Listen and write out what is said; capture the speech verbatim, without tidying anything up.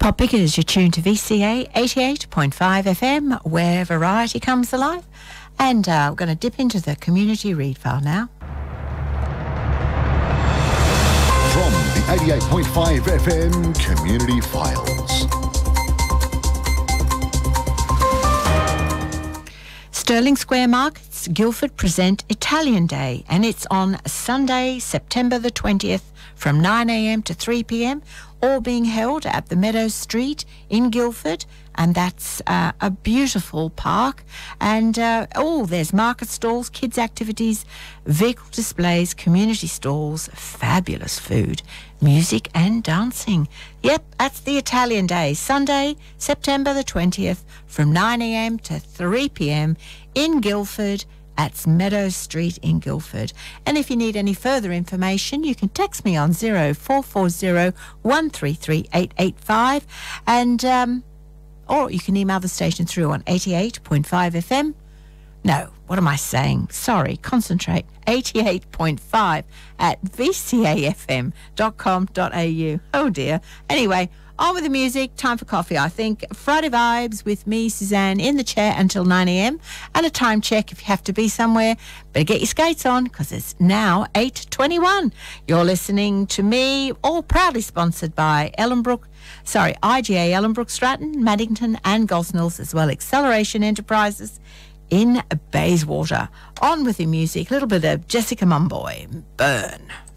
Pop Pickers, you're tuned to V C A eighty-eight point five F M, where variety comes alive. And uh, we're going to dip into the community read file now. From the eighty-eight point five F M Community Files. Stirling Square Markets, Guildford present Italian Day, and it's on Sunday, September the twentieth from nine a m to three p m, all being held at the Meadows Street in Guildford, and that's uh, a beautiful park. And uh, oh, there's market stalls, kids' activities, vehicle displays, community stalls, fabulous food, music and dancing. Yep, that's the Italian Day, Sunday, September the twentieth from nine a m to three p m in Guildford. At Meadows Street in Guildford. And if you need any further information, you can text me on zero four four zero one three three eight eight five, and um, or you can email the station through on eighty-eight point five F M. No, what am I saying? Sorry, concentrate. eighty-eight point five at v c a f m dot com dot a u. Oh dear. Anyway, on with the music. Time for coffee, I think. Friday Vibes with me, Suzanne, in the chair until nine a m. And a time check if you have to be somewhere. Better get your skates on, because it's now eight twenty-one. You're listening to me, all proudly sponsored by Ellenbrook, sorry, I G A Ellenbrook, Stratton, Maddington and Gosnells, as well Acceleration Enterprises in Bayswater. On with the music. A little bit of Jessica Mumboy. Burn.